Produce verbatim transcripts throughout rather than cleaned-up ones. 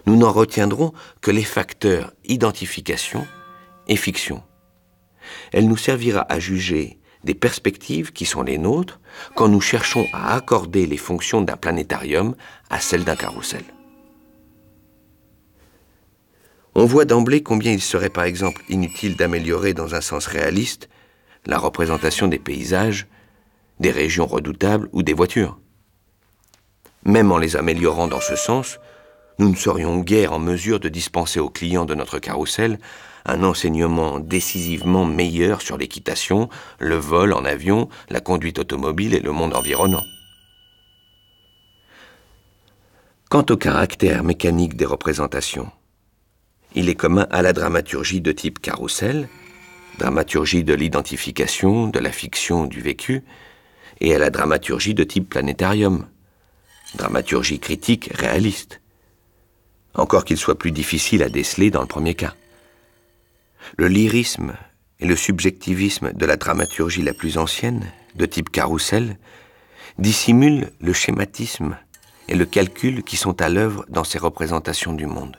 nous n'en retiendrons que les facteurs identification et fiction. Elle nous servira à juger des perspectives qui sont les nôtres quand nous cherchons à accorder les fonctions d'un planétarium à celles d'un carrousel. On voit d'emblée combien il serait par exemple inutile d'améliorer dans un sens réaliste la représentation des paysages, des régions redoutables ou des voitures. Même en les améliorant dans ce sens, nous ne serions guère en mesure de dispenser aux clients de notre carrousel un enseignement décisivement meilleur sur l'équitation, le vol en avion, la conduite automobile et le monde environnant. Quant au caractère mécanique des représentations, il est commun à la dramaturgie de type carrousel, dramaturgie de l'identification, de la fiction, du vécu, et à la dramaturgie de type planétarium, dramaturgie critique réaliste, encore qu'il soit plus difficile à déceler dans le premier cas. Le lyrisme et le subjectivisme de la dramaturgie la plus ancienne, de type carrousel, dissimulent le schématisme et le calcul qui sont à l'œuvre dans ces représentations du monde.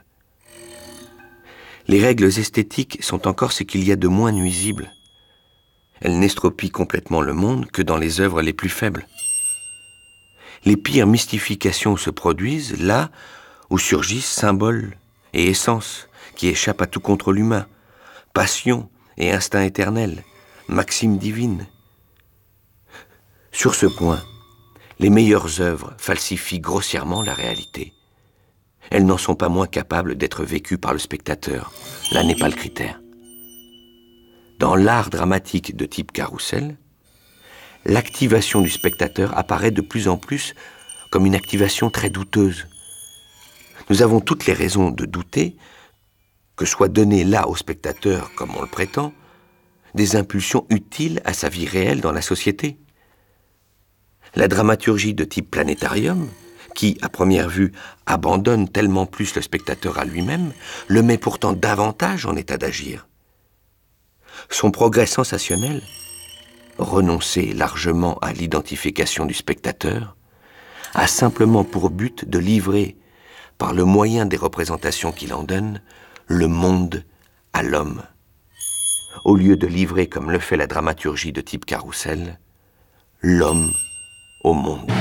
Les règles esthétiques sont encore ce qu'il y a de moins nuisible. Elles n'estropient complètement le monde que dans les œuvres les plus faibles. Les pires mystifications se produisent là où surgissent symboles et essences qui échappent à tout contrôle humain, passion et instinct éternel, maximes divines. Sur ce point, les meilleures œuvres falsifient grossièrement la réalité. Elles n'en sont pas moins capables d'être vécues par le spectateur. Là n'est pas le critère. Dans l'art dramatique de type carrousel, l'activation du spectateur apparaît de plus en plus comme une activation très douteuse. Nous avons toutes les raisons de douter que soient données là au spectateur, comme on le prétend, des impulsions utiles à sa vie réelle dans la société. La dramaturgie de type planétarium, qui, à première vue, abandonne tellement plus le spectateur à lui-même, le met pourtant davantage en état d'agir. Son progrès sensationnel, renoncer largement à l'identification du spectateur, a simplement pour but de livrer, par le moyen des représentations qu'il en donne, le monde à l'homme, au lieu de livrer, comme le fait la dramaturgie de type carrousel, l'homme au monde.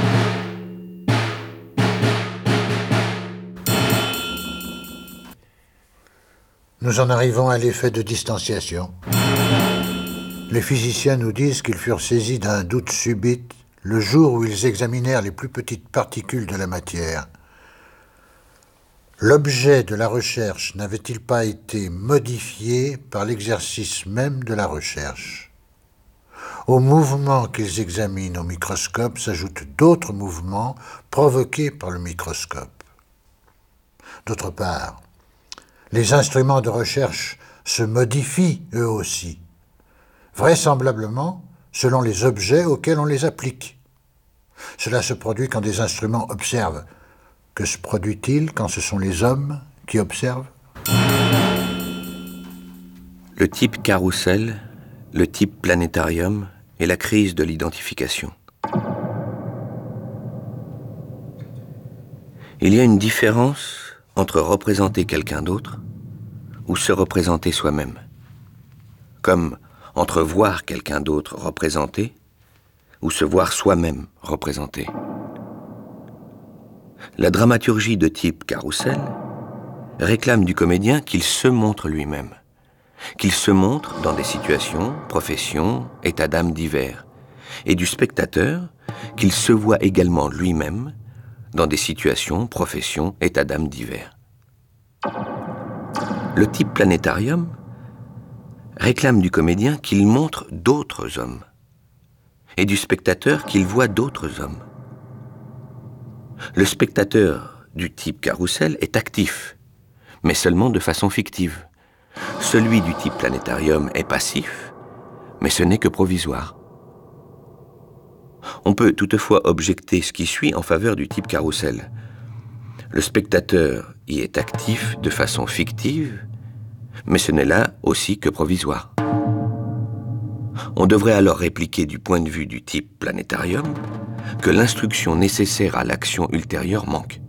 Nous en arrivons à l'effet de distanciation. Les physiciens nous disent qu'ils furent saisis d'un doute subite le jour où ils examinèrent les plus petites particules de la matière. L'objet de la recherche n'avait-il pas été modifié par l'exercice même de la recherche? Aux mouvements qu'ils examinent au microscope s'ajoutent d'autres mouvements provoqués par le microscope. D'autre part, les instruments de recherche se modifient eux aussi, vraisemblablement selon les objets auxquels on les applique. Cela se produit quand des instruments observent. Que se produit-il quand ce sont les hommes qui observent? Le type carrousel, le type planétarium et la crise de l'identification. Il y a une différence entre représenter quelqu'un d'autre ou se représenter soi-même, comme entre voir quelqu'un d'autre représenté ou se voir soi-même représenté. La dramaturgie de type carrousel réclame du comédien qu'il se montre lui-même, qu'il se montre dans des situations, professions, états d'âme divers, et du spectateur qu'il se voit également lui-même dans des situations, professions, états d'âme divers. Le type planétarium réclame du comédien qu'il montre d'autres hommes, et du spectateur qu'il voit d'autres hommes. Le spectateur du type carrousel est actif, mais seulement de façon fictive. Celui du type planétarium est passif, mais ce n'est que provisoire. On peut toutefois objecter ce qui suit en faveur du type carrousel. Le spectateur y est actif de façon fictive, mais ce n'est là aussi que provisoire. On devrait alors répliquer du point de vue du type planétarium que l'instruction nécessaire à l'action ultérieure manque.